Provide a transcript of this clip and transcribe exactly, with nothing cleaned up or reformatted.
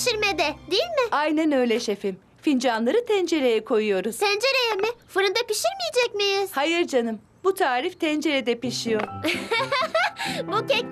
pişirmede, değil mi? Aynen öyle şefim. Fincanları tencereye koyuyoruz. Tencereye mi? Fırında pişirmeyecek miyiz? Hayır canım, bu tarif tencerede pişiyor. Bu kek